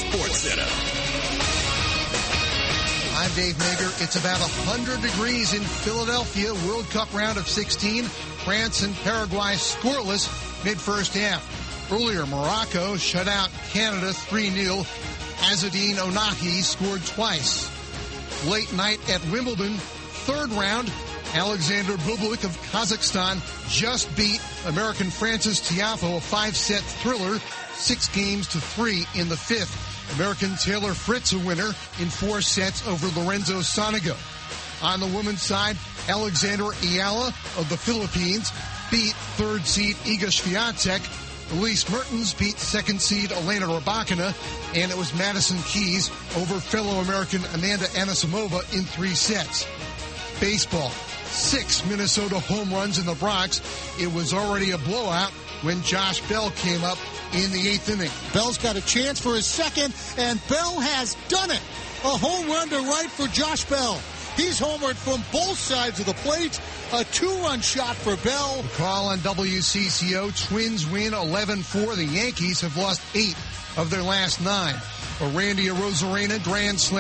Sports Center. I'm Dave Mager. It's about 100 degrees in Philadelphia. World Cup round of 16. France and Paraguay scoreless mid-first half. Earlier, Morocco shut out Canada 3-0. Azzedine Onahi scored twice. Late night at Wimbledon, third round, Alexander Bublik of Kazakhstan just beat American Frances Tiafoe, a 5-set thriller, 6-3 in the fifth. American Taylor Fritz a winner in 4 sets over Lorenzo Sonego. On the women's side, Alexandra Ayala of the Philippines beat third seed Iga Swiatek. Elise Mertens beat second seed Elena Rybakina, and it was Madison Keys over fellow American Amanda Anisimova in 3 sets. Baseball, 6 Minnesota home runs in the Bronx. It was already a blowout when Josh Bell came up in the 8th inning. Bell's got a chance for his second, and Bell has done it. A home run to right for Josh Bell. He's homered from both sides of the plate. A 2-run shot for Bell. The call on WCCO. Twins win 11-4. The Yankees have lost 8 of their last 9. A Randy Arozarena grand slam.